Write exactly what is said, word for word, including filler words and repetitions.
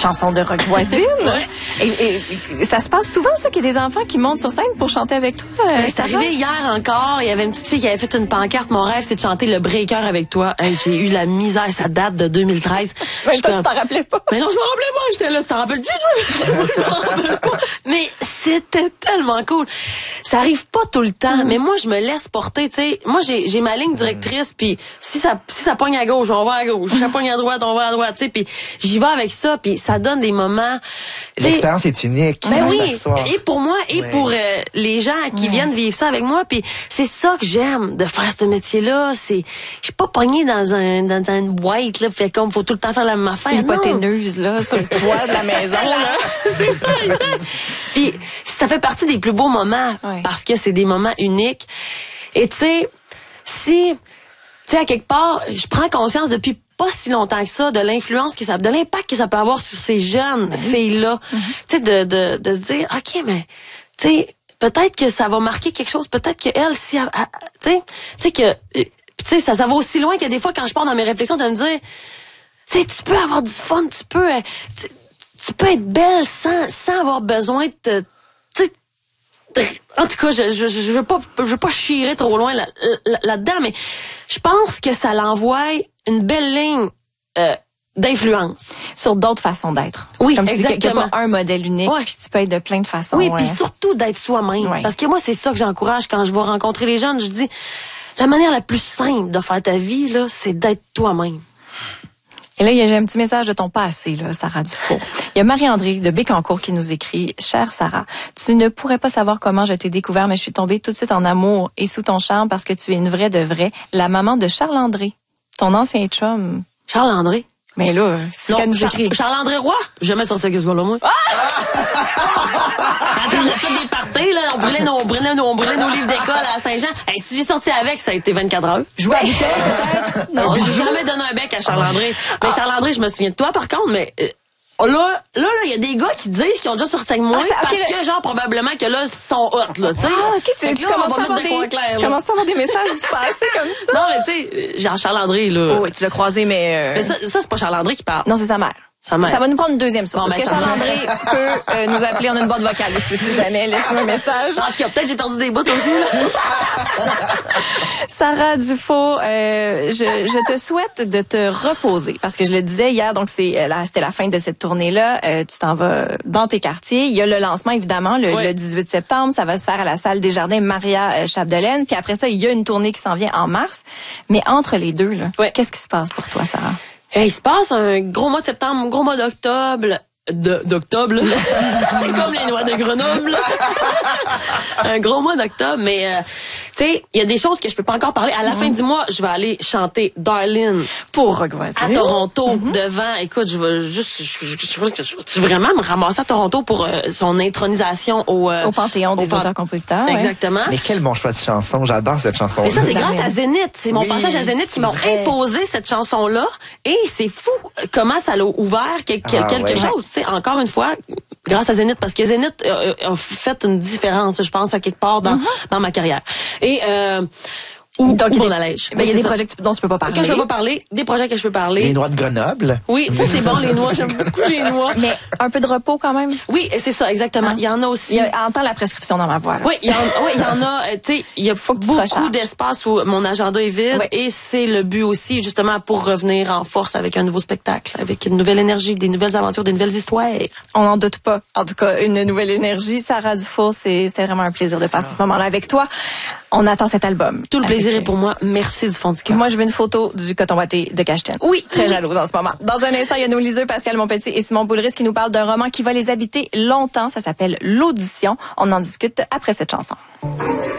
chanson de rock voisine. Ouais. et, et, et ça se passe souvent, ça, qu'il y a des enfants qui montent sur scène pour chanter avec toi. Euh, c'est arrivé hier encore. Il y avait une petite fille qui avait fait une pancarte. Mon rêve, c'est de chanter le breaker avec toi. Hey, j'ai eu la misère. Ça date de deux mille treize. Mais toi, tu t'en rappelais pas. Mais non, je me rappelais pas. J'étais là, tu t'en rappelles-tu? Je me rappelle pas. Mais c'était tellement cool. Ça arrive pas tout le temps, mm. mais moi, je me laisse porter, tu sais. Moi, j'ai, j'ai ma ligne directrice, puis si ça, si ça pogne à gauche, on va à gauche. Si ça pogne à droite, on va à droite, tu sais. Puis j'y vais avec ça, puis ça donne des moments. L'expérience est unique. Ben oui, chaque soir. et pour moi, et ouais. pour euh, les gens qui ouais. viennent vivre ça avec moi, puis c'est ça que j'aime de faire ce métier-là. C'est, je suis pas pognée dans un dans une boîte là, fait comme faut tout le temps faire la même affaire. Hypoténeuse là, sur le toit de la maison. Là. C'est ça, exact. Puis ça fait partie des plus beaux moments ouais. parce que c'est des moments uniques. Et tu sais, si, tu sais, à quelque part, je prends conscience depuis pas si longtemps que ça de l'influence que ça, de l'impact que ça peut avoir sur ces jeunes mmh. filles-là. Mmh. Tu sais, de, de, de se dire, OK, mais, tu sais, peut-être que ça va marquer quelque chose, peut-être que elle, si, tu sais, tu sais que, tu sais, ça, ça va aussi loin que des fois quand je pars dans mes réflexions de me dire, tu sais, tu peux avoir du fun, tu peux, tu peux être belle sans, sans avoir besoin de te, tu sais, en tout cas, je, je, je veux pas, je veux pas chirer trop loin là, là, là-dedans, mais je pense que ça l'envoie une belle ligne euh, d'influence sur d'autres façons d'être. Oui, comme exactement. Qu'il n'y a pas un modèle unique, ouais. puis tu peux être de plein de façons. Oui, ouais. puis surtout d'être soi-même. Ouais. Parce que moi, c'est ça que j'encourage quand je vais rencontrer les jeunes. Je dis, la manière la plus simple de faire ta vie là, c'est d'être toi-même. Et là, j'ai un petit message de ton passé, là, Sarah Dufour. Il y a Marie-André de Bécancour qui nous écrit « Chère Sarah, tu ne pourrais pas savoir comment je t'ai découvert, mais je suis tombée tout de suite en amour et sous ton charme parce que tu es une vraie de vraie, la maman de Charles-André, ton ancien chum. » Charles-André? Mais là, c'est qu'elle nous écrit. Charles-André Roy? J'ai jamais sorti avec ce gars-là, moi. Ah! Attends, on a fait des parties, là. On brûlait nos, on brûlait nos, on brûlait nos livres d'école à Saint-Jean. Hey, si j'ai sorti avec, ça a été vingt-quatre heures. Jouer à bouteille, peut-être? Non, j'ai jamais donné un bec à Charles-André. Mais Charles-André, je me souviens de toi, par contre, mais, euh, oh là, là, là, il y a des gars qui disent qu'ils ont déjà sorti avec moi ah, parce okay, que, genre, probablement que là, ils sont hot, là, tu sais. Ah, ok, tu, tu, commences, à avoir des, clair, tu commences à avoir des messages du passé comme ça. Non, mais tu sais, genre Charles-André, là. Oh, oui, tu l'as croisé, mais... Euh... Mais ça, ça c'est pas Charles-André qui parle. Non, c'est sa mère. Sa mère. Ça va nous prendre une deuxième source. Bon, Est-ce ben, que Charles-André peut euh, nous appeler en une boîte vocale aussi, si jamais? Laisse-nous un message. En tout cas, peut-être j'ai perdu des bouts aussi, là. Sarah Dufault, euh, je, je te souhaite de te reposer parce que je le disais hier, donc c'est là, c'était la fin de cette tournée-là. Euh, tu t'en vas dans tes quartiers. Il y a le lancement évidemment le, oui. le dix-huit septembre. Ça va se faire à la salle des Jardins Maria euh, Chapdelaine. Puis après ça, il y a une tournée qui s'en vient en mars. Mais entre les deux, là, oui. qu'est-ce qui se passe pour toi, Sarah? Hey, il se passe un gros mois de septembre, un gros mois d'octobre. De, d'octobre, comme les noix de Grenoble. Un gros mois d'octobre, mais euh, tu sais, il y a des choses que je peux pas encore parler. À la mmh. fin du mois, je vais aller chanter Darlene pour Rock Voisine à Toronto mmh. devant. Écoute, je vais juste, je, je, je, je, je veux vraiment me ramasser à Toronto pour euh, son intronisation au euh, au Panthéon au des pan- auteurs-compositeurs. Exactement. Ouais. Mais quel bon choix de chanson, j'adore cette chanson. Mais ça, c'est grâce à Zénith. C'est mon oui, passage à Zénith qui m'ont vrai. imposé cette chanson-là. Et c'est fou comment ça l'a ouvert quelque, ah, quelque ouais. chose. T'sais, encore une fois, grâce à Zénith, parce que Zénith euh, a fait une différence, je pense, à quelque part dans, mm-hmm. dans ma carrière. Et euh, ou, Donc, ou il mon y a, allège. Ben, il y a des ça. projets dont tu peux pas parler. Que je peux pas parler, des projets que je peux parler. Les noix de Grenoble. Oui, ça c'est bon, les noix, j'aime beaucoup les noix. Mais un peu de repos quand même. Oui, c'est ça, exactement. Hein? Il y en a aussi. Il y a, entend la prescription dans ma voix. Là. Oui, il y en, oui, il y en a, tu sais, il y a Faut que beaucoup d'espace où mon agenda est vide oui. et c'est le but aussi, justement, pour revenir en force avec un nouveau spectacle, avec une nouvelle énergie, des nouvelles aventures, des nouvelles histoires. On n'en doute pas. En tout cas, une nouvelle énergie. Sarah Dufour, c'est, c'était vraiment un plaisir de passer ah. ce moment-là avec toi. On attend cet album. Tout le plaisir avec... est pour moi. Merci du fond du cœur. Moi, je veux une photo du coton watté de Cacheton. Oui. Très oui. jalouse en ce moment. Dans un instant, il y a nos liseux, Pascal Monpetit et Simon Boulris qui nous parlent d'un roman qui va les habiter longtemps. Ça s'appelle L'Audition. On en discute après cette chanson.